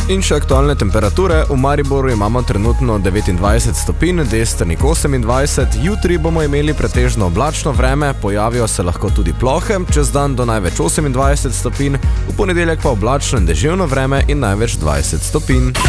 In še aktualne temperature. V Mariboru imamo trenutno 29 stopinj, Destrnik 28, jutri bomo imeli pretežno oblačno vreme, pojavijo se lahko tudi plohe, čez dan do največ 28 stopinj, v ponedeljek pa oblačno in deževno vreme in največ 20 stopinj.